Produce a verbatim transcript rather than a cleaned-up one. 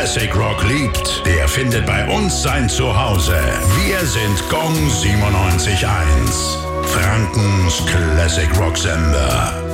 Classic Rock liebt, der findet bei uns sein Zuhause. Wir sind Gong siebenundneunzig Komma eins, Frankens Classic Rock Sender.